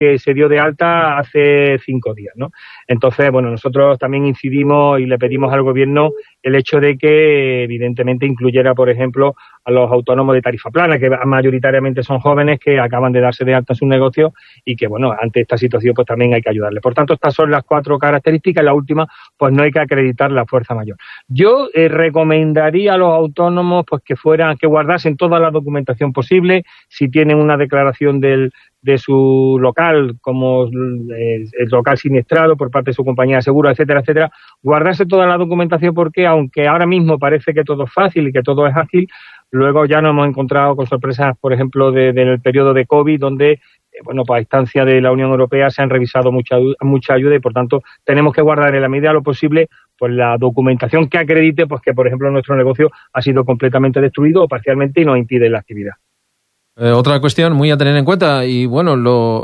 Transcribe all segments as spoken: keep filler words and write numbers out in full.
que se dio de alta hace cinco días, ¿no? Entonces, bueno, nosotros también incidimos y le pedimos al gobierno el hecho de que evidentemente incluyera, por ejemplo, a los autónomos de tarifa plana, que mayoritariamente son jóvenes que acaban de darse de alta en sus negocios y que, bueno, ante esta situación pues también hay que ayudarles. Por tanto, estas son las cuatro características. La última, pues no hay que acreditar la fuerza mayor. Yo eh, recomendaría a los autónomos pues que fueran, que guardasen toda la documentación posible. Si tienen una declaración del de su local, como el, el local siniestrado por parte de su compañía de seguros, etcétera, etcétera, guardarse toda la documentación porque aunque ahora mismo parece que todo es fácil y que todo es ágil, luego ya nos hemos encontrado con sorpresas, por ejemplo, de, del periodo de COVID, donde, eh, bueno, pues a instancia de la Unión Europea se han revisado mucha, mucha ayuda y, por tanto, tenemos que guardar en la medida de lo posible pues la documentación que acredite pues que, por ejemplo, nuestro negocio ha sido completamente destruido o parcialmente y nos impide la actividad. Eh, otra cuestión muy a tener en cuenta, y bueno, lo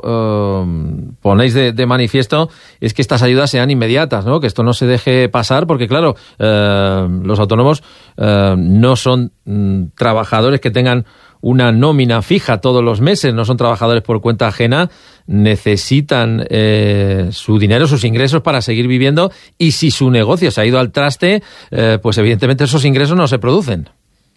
eh, ponéis de, de manifiesto, es que estas ayudas sean inmediatas, ¿no? Que esto no se deje pasar, porque claro, eh, los autónomos eh, no son mm, trabajadores que tengan una nómina fija todos los meses, no son trabajadores por cuenta ajena, necesitan eh, su dinero, sus ingresos para seguir viviendo, y si su negocio se ha ido al traste, eh, pues evidentemente esos ingresos no se producen.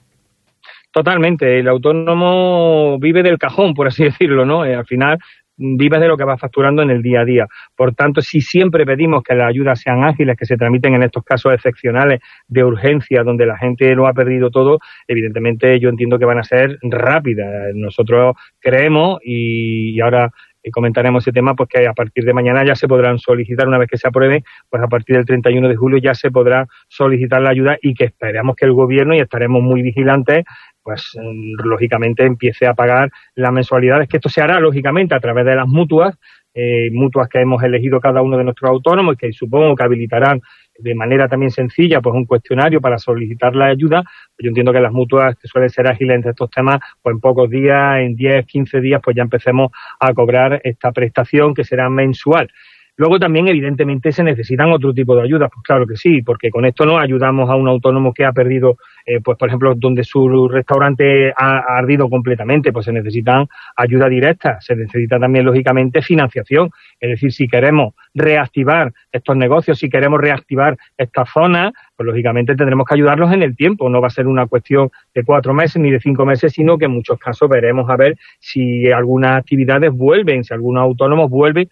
Totalmente, el autónomo vive del cajón, por así decirlo, ¿no? Eh, al final vive de lo que va facturando en el día a día. Por tanto, si siempre pedimos que las ayudas sean ágiles, que se tramiten en estos casos excepcionales de urgencia, donde la gente lo ha perdido todo, evidentemente yo entiendo que van a ser rápidas. Nosotros creemos, y, y ahora comentaremos ese tema, pues que a partir de mañana ya se podrán solicitar, una vez que se apruebe, pues a partir del treinta y uno de julio ya se podrá solicitar la ayuda, y que esperamos que el gobierno, y estaremos muy vigilantes, pues lógicamente empiece a pagar las mensualidades, que esto se hará lógicamente a través de las mutuas, eh, mutuas que hemos elegido cada uno de nuestros autónomos y que supongo que habilitarán de manera también sencilla pues un cuestionario para solicitar la ayuda. Yo entiendo que las mutuas, que suelen ser ágiles entre estos temas, pues en pocos días, en diez, quince días, pues ya empecemos a cobrar esta prestación que será mensual. Luego también, evidentemente, se necesitan otro tipo de ayudas, pues claro que sí, porque con esto no ayudamos a un autónomo que ha perdido, eh, pues por ejemplo, donde su restaurante ha, ha ardido completamente, pues se necesitan ayuda directa, se necesita también, lógicamente, financiación. Es decir, si queremos reactivar estos negocios, si queremos reactivar estas zonas, pues lógicamente tendremos que ayudarlos en el tiempo. No va a ser una cuestión de cuatro meses ni de cinco meses, sino que en muchos casos veremos a ver si algunas actividades vuelven, si algunos autónomos vuelven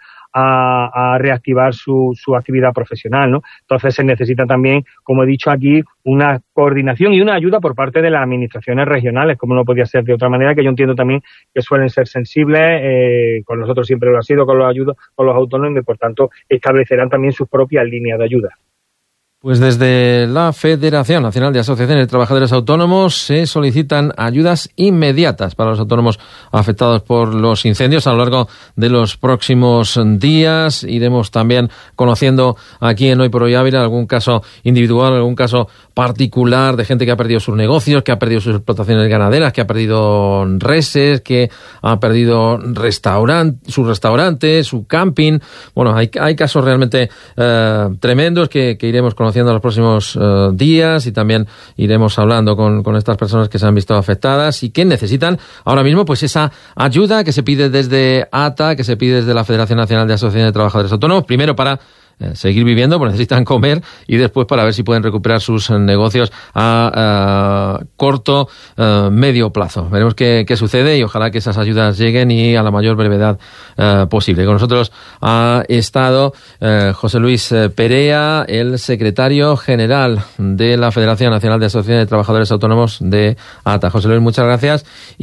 A, a reactivar su, su actividad profesional, ¿no? Entonces se necesita también, como he dicho aquí, una coordinación y una ayuda por parte de las administraciones regionales, como no podía ser de otra manera, que yo entiendo también que suelen ser sensibles, eh, con nosotros siempre lo ha sido, con los ayudos, con los autónomos, y por tanto establecerán también sus propias líneas de ayuda. Pues desde la Federación Nacional de Asociaciones de Trabajadores Autónomos se solicitan ayudas inmediatas para los autónomos afectados por los incendios a lo largo de los próximos días. Iremos también conociendo aquí en Hoy por Hoy Ávila algún caso individual, algún caso particular de gente que ha perdido sus negocios, que ha perdido sus explotaciones ganaderas, que ha perdido reses, que ha perdido restaurant, su restaurante, su camping. Bueno, hay, hay casos realmente eh, tremendos que, que iremos conociendo conociendo los próximos uh, días, y también iremos hablando con, con estas personas que se han visto afectadas y que necesitan ahora mismo pues esa ayuda que se pide desde A T A, que se pide desde la Federación Nacional de Asociaciones de Trabajadores Autónomos, primero para eh, seguir viviendo, porque necesitan comer, y después para ver si pueden recuperar sus negocios a, a corto, a medio plazo. Veremos qué, qué sucede, y ojalá que esas ayudas lleguen y a la mayor brevedad eh, posible. Con nosotros ha estado eh, José Luis Perea, el secretario general de la Federación Nacional de Asociaciones de Trabajadores Autónomos de A T A. José Luis, muchas gracias,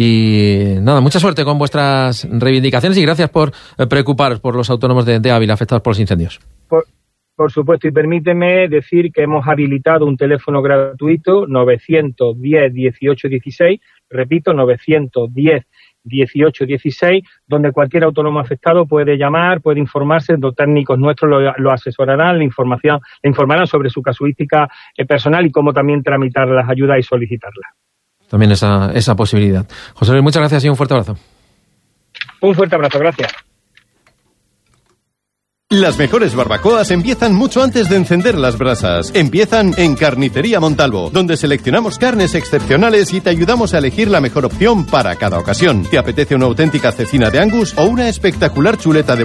y nada, mucha suerte con vuestras reivindicaciones, y gracias por eh, preocuparos por los autónomos de, de Ávila afectados por los incendios. Por, por supuesto, y permíteme decir que hemos habilitado un teléfono gratuito, nueve uno cero, dieciocho dieciséis, repito, nueve uno cero, dieciocho dieciséis, donde cualquier autónomo afectado puede llamar, puede informarse, los técnicos nuestros lo, lo asesorarán, la información, le informarán sobre su casuística eh, personal y cómo también tramitar las ayudas y solicitarlas. También esa, esa posibilidad. José Luis, muchas gracias y un fuerte abrazo. Un fuerte abrazo, gracias. Las mejores barbacoas empiezan mucho antes de encender las brasas. Empiezan en Carnicería Montalvo, donde seleccionamos carnes excepcionales y te ayudamos a elegir la mejor opción para cada ocasión. ¿Te apetece una auténtica cecina de Angus o una espectacular chuleta de